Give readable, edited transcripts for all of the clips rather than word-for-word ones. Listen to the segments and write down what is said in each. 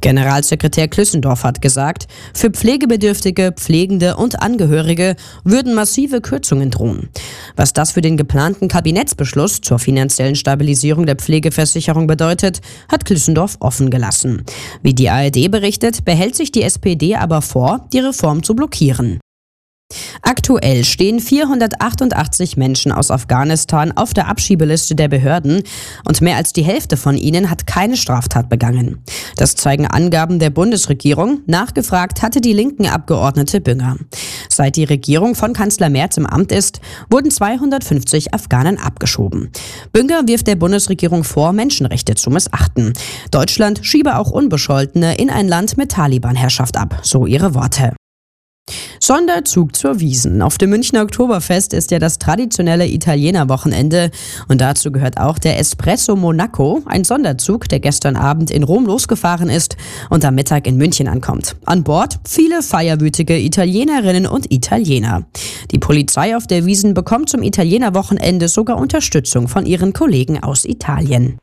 Generalsekretär Klüssendorf hat gesagt, für Pflegebedürftige, Pflegende und Angehörige würden massive Kürzungen drohen. Was das für den geplanten Kabinettsbeschluss zur finanziellen Stabilisierung der Pflegeversicherung bedeutet, hat Klüssendorf offen gelassen. Wie die ARD berichtet, behält sich die SPD aber vor, die Reform zu blockieren. Aktuell stehen 488 Menschen aus Afghanistan auf der Abschiebeliste der Behörden und mehr als die Hälfte von ihnen hat keine Straftat begangen. Das zeigen Angaben der Bundesregierung. Nachgefragt hatte die linken Abgeordnete Bünger. Seit die Regierung von Kanzler Merz im Amt ist, wurden 250 Afghanen abgeschoben. Bünger wirft der Bundesregierung vor, Menschenrechte zu missachten. Deutschland schiebe auch Unbescholtene in ein Land mit Taliban-Herrschaft ab, so ihre Worte. Sonderzug zur Wiesn. Auf dem Münchner Oktoberfest ist ja das traditionelle Italiener-Wochenende und dazu gehört auch der Espresso Monaco, ein Sonderzug, der gestern Abend in Rom losgefahren ist und am Mittag in München ankommt. An Bord viele feierwütige Italienerinnen und Italiener. Die Polizei auf der Wiesn bekommt zum Italiener-Wochenende sogar Unterstützung von ihren Kollegen aus Italien.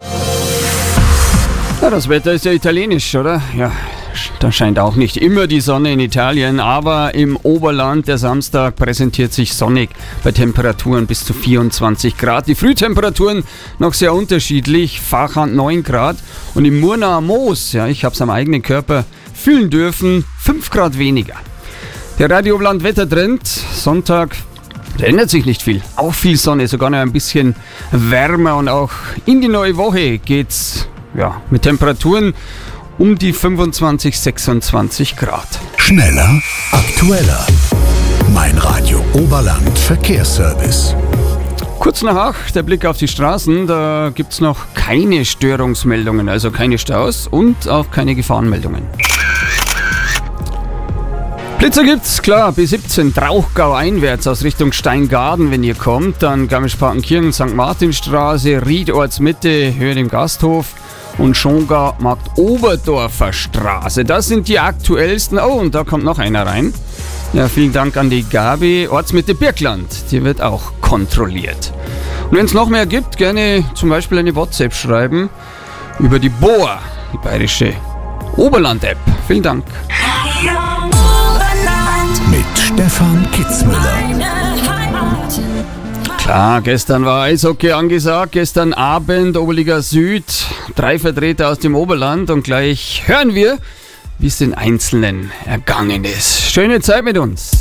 Ja, das Wetter ist ja italienisch, oder? Ja. Da scheint auch nicht immer die Sonne in Italien, aber im Oberland der Samstag präsentiert sich sonnig bei Temperaturen bis zu 24 Grad. Die Frühtemperaturen noch sehr unterschiedlich, Fachhand 9 Grad und im Murnauer Moos, ja, ich habe es am eigenen Körper fühlen dürfen, 5 Grad weniger. Der Radio Oberland Wettertrend, Sonntag, da ändert sich nicht viel. Auch viel Sonne, sogar noch ein bisschen wärmer und auch in die neue Woche geht's mit Temperaturen um die 25, 26 Grad. Schneller, aktueller. Mein Radio Oberland Verkehrsservice. Kurz nach 8, der Blick auf die Straßen, da gibt es noch keine Störungsmeldungen, also keine Staus und auch keine Gefahrenmeldungen. Blitzer gibt's, klar, B17 Trauchgau einwärts aus Richtung Steingaden, wenn ihr kommt, dann Garmisch-Partenkirchen, St. Martinstraße, Ried Ortsmitte, Höhe dem Gasthof und Schongau Markt-Oberdorfer Straße. Das sind die aktuellsten. Oh, und da kommt noch einer rein. Ja, vielen Dank an die Gabi. Ortsmitte Birkland, die wird auch kontrolliert. Und wenn es noch mehr gibt, gerne zum Beispiel eine WhatsApp schreiben über die BOA, die bayerische Oberland-App. Vielen Dank. Mit Stefan Kitzmüller. Klar, gestern war Eishockey angesagt, gestern Abend Oberliga Süd, 3 Vertreter aus dem Oberland und gleich hören wir, wie es den Einzelnen ergangen ist. Schöne Zeit mit uns.